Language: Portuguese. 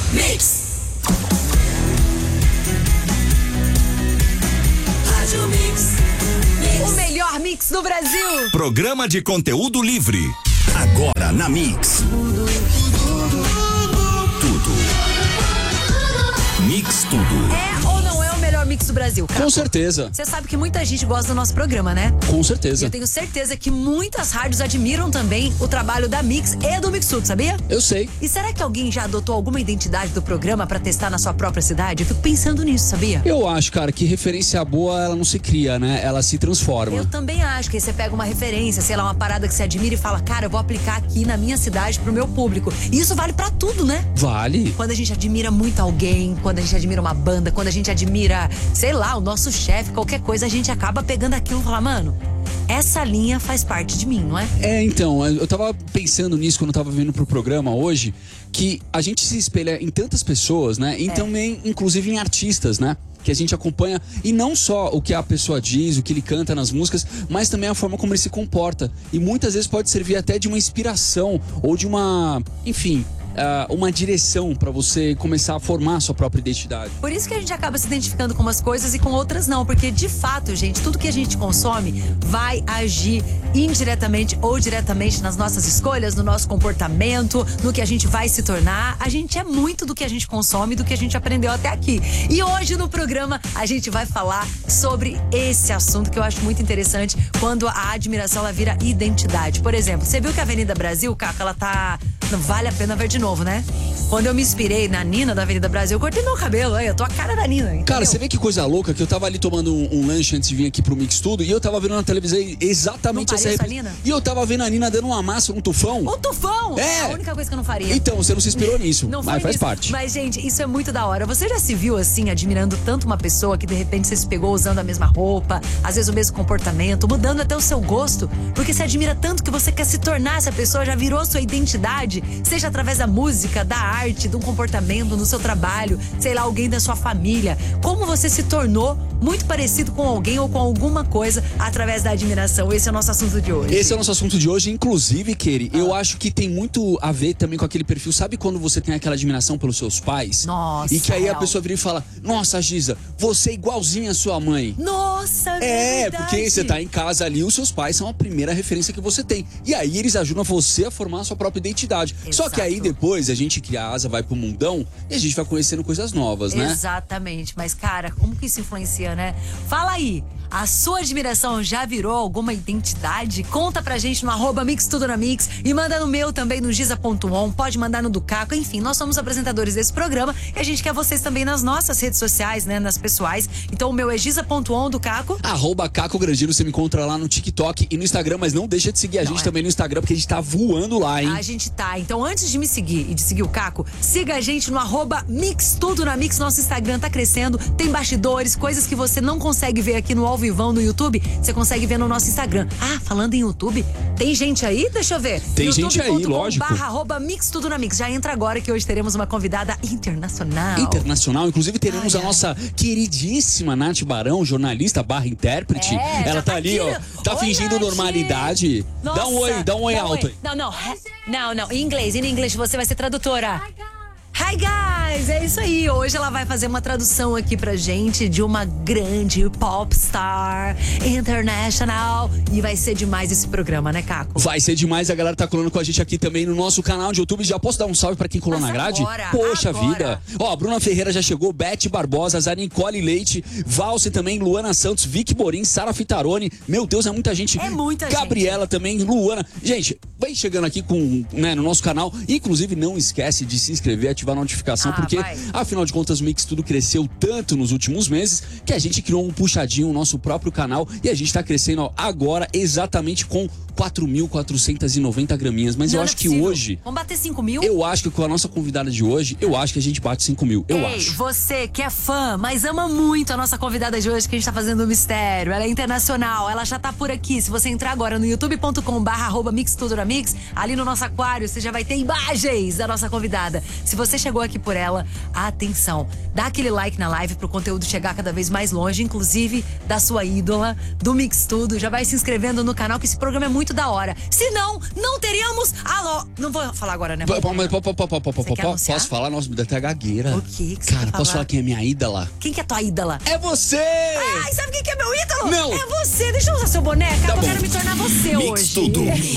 Mix. Rádio Mix. O melhor mix do Brasil. Programa de conteúdo livre. Agora na Mix. Tudo. Mix Tudo. É ou não é o melhor mix do Brasil, cara? Com certeza. Você sabe que muita gente gosta do nosso programa, né? Com E certeza. eu tenho certeza que muitas rádios admiram também o trabalho da Mix e do Mix Tudo, sabia? Eu sei. E será que alguém já adotou alguma identidade do programa pra testar na sua própria cidade? Eu fico pensando nisso, sabia? Eu acho, cara, que referência boa, ela não se cria, né? Ela se transforma. Eu também acho que aí você pega uma referência, sei lá, uma parada que você admira e fala, cara, eu vou aplicar aqui na minha cidade pro meu público. E isso vale pra tudo, né? Vale. Quando a gente admira muito alguém, quando a gente admira uma banda, quando a gente admira, sei lá, o nosso chefe, qualquer coisa, a gente acaba pegando aquilo e fala, mano, essa linha faz parte de mim, não é? Então, eu tava pensando nisso quando eu tava vindo pro programa hoje, que a gente se espelha em tantas pessoas, né? E também, inclusive, em artistas, né? Que a gente acompanha, e não só o que a pessoa diz, o que ele canta nas músicas, mas também a forma como ele se comporta. E muitas vezes pode servir até de uma inspiração ou de uma, enfim, uma direção pra você começar a formar a sua própria identidade. Por isso que a gente acaba se identificando com umas coisas e com outras não, porque de fato, gente, tudo que a gente consome vai agir indiretamente ou diretamente nas nossas escolhas, no nosso comportamento, no que a gente vai se tornar. A gente é muito do que a gente consome, do que a gente aprendeu até aqui. E hoje no programa a gente vai falar sobre esse assunto que eu acho muito interessante, quando a admiração ela vira identidade. Por exemplo, você viu que a Avenida Brasil, Caco, ela tá... Não vale a pena ver de novo, né? Quando eu me inspirei na Nina da Avenida Brasil, eu cortei meu cabelo, eu tô a cara da Nina. Entendeu? Cara, você vê que coisa louca, que eu tava ali tomando um lanche antes de vir aqui pro Mix Tudo, e eu tava vendo na televisão exatamente Não essa pareço a Nina? E eu tava vendo a Nina dando uma massa, um tufão. O tufão! É a única coisa que eu não faria. Então, você não se inspirou nisso, Não foi mas faz nisso. parte. Mas, gente, isso é muito da hora. Você já se viu assim, admirando tanto uma pessoa que de repente você se pegou usando a mesma roupa, às vezes o mesmo comportamento, mudando até o seu gosto, porque você admira tanto que você quer se tornar essa pessoa, já virou sua identidade, seja através da música, da arte, de um comportamento, no seu trabalho, sei lá, alguém da sua família. Como você se tornou muito parecido com alguém ou com alguma coisa através da admiração. Esse é o nosso assunto de hoje. Esse é o nosso assunto de hoje, inclusive, Keri, eu acho que tem muito a ver também com aquele perfil. Sabe quando você tem aquela admiração pelos seus pais? Nossa, E que aí real. a pessoa vira e fala, nossa, Giza, você é igualzinha a sua mãe. Nossa, É, verdade. porque você tá em casa ali, os seus pais são a primeira referência que você tem. E aí eles ajudam você a formar a sua própria identidade. Só que aí Exato. depois a gente cria a asa, vai pro mundão e a gente vai conhecendo coisas novas, né? Exatamente, mas cara, como que isso influencia, né? Fala aí, a sua admiração já virou alguma identidade? Conta pra gente no @MixTudoNaMix e manda no meu também, no Giza.on, pode mandar no do Caco, enfim, nós somos apresentadores desse programa e a gente quer vocês também nas nossas redes sociais, né, nas pessoais. Então o meu é Giza.on do Caco. @Caco Grandino, você me encontra lá no TikTok e no Instagram, mas não deixa de seguir a gente também no Instagram, porque a gente tá voando lá, hein? A gente tá. Então, antes de me seguir e de seguir o Caco, siga a gente no @MixTudoNaMix. Nosso Instagram tá crescendo, tem bastidores, coisas que você não consegue ver aqui no Ao Vivão no YouTube, você consegue ver no nosso Instagram. Ah, falando em YouTube, tem gente aí? Deixa eu ver. Tem gente aí, lógico. @MixTudoNaMix. Já entra agora que hoje teremos uma convidada internacional. Internacional, inclusive teremos a nossa queridíssima Nath Barão, jornalista / intérprete. É, Ela já tá tá ali, aqui. ó, tá Oi, fingindo Nath. normalidade. Nossa, dá um oi alto aí. Não, em inglês você vai ser tradutora. Hi guys, é isso aí. Hoje ela vai fazer uma tradução aqui pra gente de uma grande popstar international. E vai ser demais esse programa, né, Caco? Vai ser demais, a galera tá colando com a gente aqui também no nosso canal de YouTube. Já posso dar um salve pra quem colou Mas na grade? agora, Poxa agora. vida. Ó, Bruna Ferreira já chegou, Beth Barbosa, Zara Nicole Leite, Valse também, Luana Santos, Vicky Borim, Sara Fitaroni. Meu Deus, é muita gente. É muita Gabriela também, Luana. Gente, vai chegando aqui com, né, no nosso canal. Inclusive, não esquece de se inscrever, ativar a notificação, porque vai. afinal de contas o Mix Tudo cresceu tanto nos últimos meses que a gente criou um puxadinho, o nosso próprio canal, e a gente tá crescendo, ó, agora exatamente com 4.490 graminhas. Mas eu Não acho é que possível. hoje, Vamos bater 5 mil? eu acho que com a nossa convidada de hoje, eu acho que a gente bate 5 mil. Eu Ei, acho. você que é fã, mas ama muito a nossa convidada de hoje, que a gente tá fazendo um mistério. Ela é internacional, ela já tá por aqui. Se você entrar agora no youtube.com/MixTudoNaMix, ali no nosso aquário, você já vai ter imagens da nossa convidada. Se você chegou aqui por ela, atenção, dá aquele like na live pro conteúdo chegar cada vez mais longe, inclusive da sua ídola, do Mix Tudo. Já vai se inscrevendo no canal, que esse programa é muito muito da hora. Senão, não teríamos... Alô, não vou falar agora, né? Posso falar? Nossa, me dá até gagueira. O que você Cara, quer posso falar? falar quem é minha ídola? Quem que é tua ídola? É você! Ai, sabe quem que é meu ídolo? Não. É você. Deixa eu usar seu boné, cara. Tá Eu bom. quero me tornar você Mix hoje. Tudo.